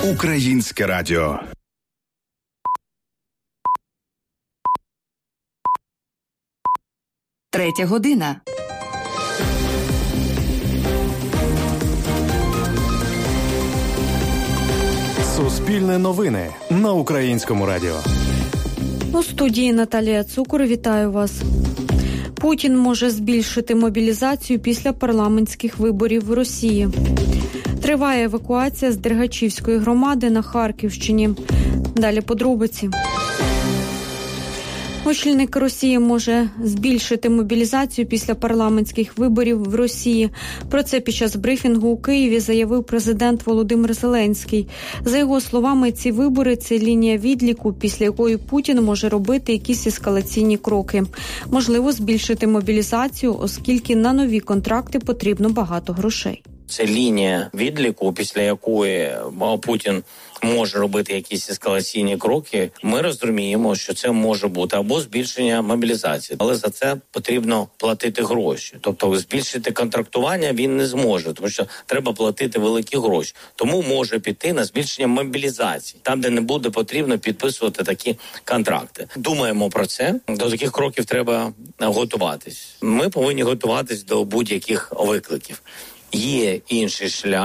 Українське радіо. Третя година. Суспільне новини на Українському радіо. У студії Наталія Цукор. Вітаю вас. Путін може збільшити мобілізацію після парламентських виборів в Росії. Триває евакуація з Дергачівської громади на Харківщині. Далі подробиці. Очільник Росії може збільшити мобілізацію після парламентських виборів в Росії. Про це під час брифінгу у Києві заявив президент Володимир Зеленський. За його словами, ці вибори – це лінія відліку, після якої Путін може робити якісь ескалаційні кроки. Можливо, збільшити мобілізацію, оскільки на нові контракти потрібно багато грошей. Це лінія відліку, після якої Путін може робити якісь ескалаційні кроки. Ми розуміємо, що це може бути або збільшення мобілізації, але за це потрібно платити гроші. Тобто збільшити контрактування він не зможе, тому що треба платити великі гроші. Тому може піти на збільшення мобілізації, там, де не буде потрібно підписувати такі контракти. Думаємо про це. До таких кроків треба готуватись. Ми повинні готуватись до будь-яких викликів. Є інший шлях.